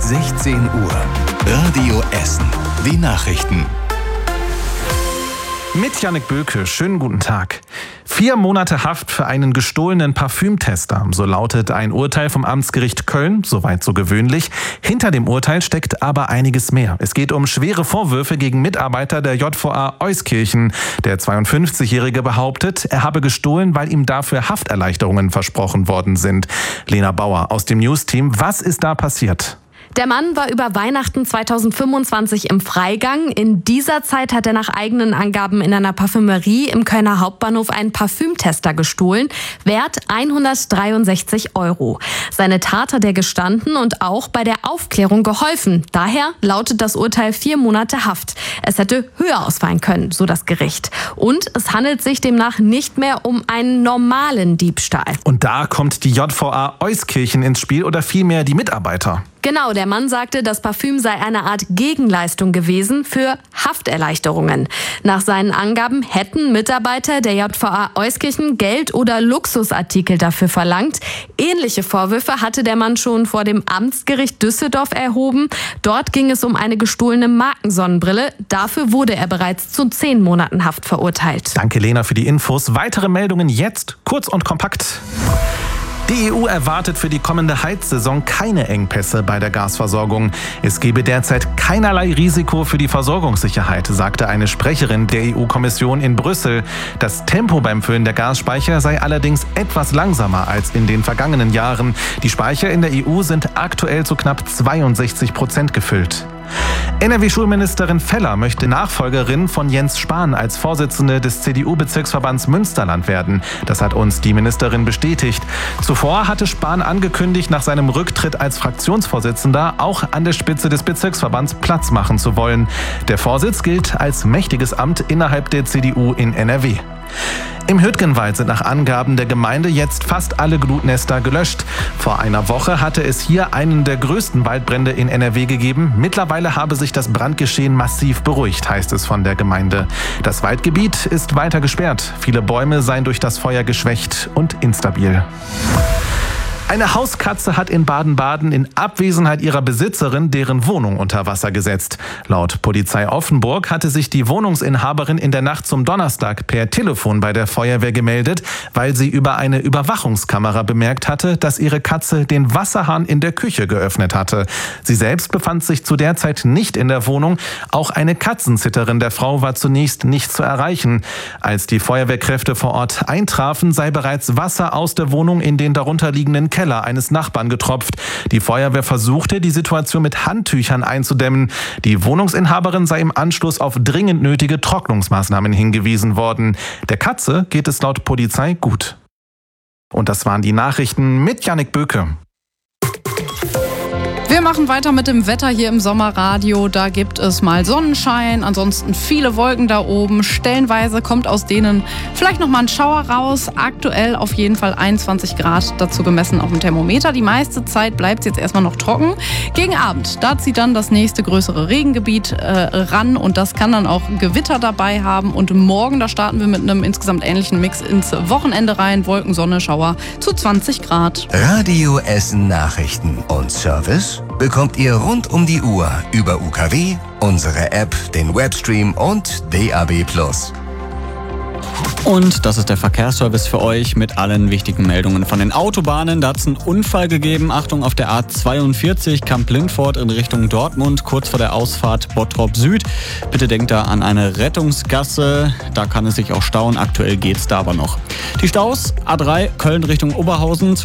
16 Uhr. Radio Essen. Die Nachrichten. Mit Jannik Böke, schönen guten Tag. 4 Monate Haft für einen gestohlenen Parfümtester. So lautet ein Urteil vom Amtsgericht Köln, soweit so gewöhnlich. Hinter dem Urteil steckt aber einiges mehr. Es geht um schwere Vorwürfe gegen Mitarbeiter der JVA Euskirchen. Der 52-Jährige behauptet, er habe gestohlen, weil ihm dafür Hafterleichterungen versprochen worden sind. Lena Bauer aus dem News-Team, was ist da passiert? Der Mann war über Weihnachten 2025 im Freigang. In dieser Zeit hat er nach eigenen Angaben in einer Parfümerie im Kölner Hauptbahnhof einen Parfümtester gestohlen, wert 163 €. Seine Tat hat er gestanden und auch bei der Aufklärung geholfen. Daher lautet das Urteil 4 Monate Haft. Es hätte höher ausfallen können, so das Gericht. Und es handelt sich demnach nicht mehr um einen normalen Diebstahl. Und da kommt die JVA Euskirchen ins Spiel oder vielmehr die Mitarbeiter. Genau, der Mann sagte, das Parfüm sei eine Art Gegenleistung gewesen für Hafterleichterungen. Nach seinen Angaben hätten Mitarbeiter der JVA Euskirchen Geld oder Luxusartikel dafür verlangt. Ähnliche Vorwürfe hatte der Mann schon vor dem Amtsgericht Düsseldorf erhoben. Dort ging es um eine gestohlene Markensonnenbrille. Dafür wurde er bereits zu 10 Monaten Haft verurteilt. Danke, Lena, für die Infos. Weitere Meldungen jetzt, kurz und kompakt. Die EU erwartet für die kommende Heizsaison keine Engpässe bei der Gasversorgung. Es gebe derzeit keinerlei Risiko für die Versorgungssicherheit, sagte eine Sprecherin der EU-Kommission in Brüssel. Das Tempo beim Füllen der Gasspeicher sei allerdings etwas langsamer als in den vergangenen Jahren. Die Speicher in der EU sind aktuell zu knapp 62% gefüllt. NRW-Schulministerin Feller möchte Nachfolgerin von Jens Spahn als Vorsitzende des CDU-Bezirksverbands Münsterland werden. Das hat uns die Ministerin bestätigt. Zuvor hatte Spahn angekündigt, nach seinem Rücktritt als Fraktionsvorsitzender auch an der Spitze des Bezirksverbands Platz machen zu wollen. Der Vorsitz gilt als mächtiges Amt innerhalb der CDU in NRW. Im Hüttgenwald sind nach Angaben der Gemeinde jetzt fast alle Glutnester gelöscht. Vor einer Woche hatte es hier einen der größten Waldbrände in NRW gegeben. Mittlerweile habe sich das Brandgeschehen massiv beruhigt, heißt es von der Gemeinde. Das Waldgebiet ist weiter gesperrt. Viele Bäume seien durch das Feuer geschwächt und instabil. Eine Hauskatze hat in Baden-Baden in Abwesenheit ihrer Besitzerin deren Wohnung unter Wasser gesetzt. Laut Polizei Offenburg hatte sich die Wohnungsinhaberin in der Nacht zum Donnerstag per Telefon bei der Feuerwehr gemeldet, weil sie über eine Überwachungskamera bemerkt hatte, dass ihre Katze den Wasserhahn in der Küche geöffnet hatte. Sie selbst befand sich zu der Zeit nicht in der Wohnung. Auch eine Katzensitterin der Frau war zunächst nicht zu erreichen. Als die Feuerwehrkräfte vor Ort eintrafen, sei bereits Wasser aus der Wohnung in den darunterliegenden Keller eines Nachbarn getropft. Die Feuerwehr versuchte, die Situation mit Handtüchern einzudämmen. Die Wohnungsinhaberin sei im Anschluss auf dringend nötige Trocknungsmaßnahmen hingewiesen worden. Der Katze geht es laut Polizei gut. Und das waren die Nachrichten mit Jannik Böke. Wir machen weiter mit dem Wetter hier im Sommerradio. Da gibt es mal Sonnenschein, ansonsten viele Wolken da oben. Stellenweise kommt aus denen vielleicht noch mal ein Schauer raus. Aktuell auf jeden Fall 21 Grad dazu gemessen auf dem Thermometer. Die meiste Zeit bleibt es jetzt erstmal noch trocken. Gegen Abend, da zieht dann das nächste größere Regengebiet ran und das kann dann auch Gewitter dabei haben. Und morgen, da starten wir mit einem insgesamt ähnlichen Mix ins Wochenende rein. Wolken, Sonne, Schauer zu 20 Grad. Radio Essen Nachrichten und Service bekommt ihr rund um die Uhr über UKW, unsere App, den Webstream und DAB+. Und das ist der Verkehrsservice für euch mit allen wichtigen Meldungen von den Autobahnen. Da hat es einen Unfall gegeben. Achtung auf der A42 Kamp-Lindfort in Richtung Dortmund, kurz vor der Ausfahrt Bottrop Süd. Bitte denkt da an eine Rettungsgasse. Da kann es sich auch stauen. Aktuell geht's da aber noch. Die Staus A3 Köln Richtung Oberhausen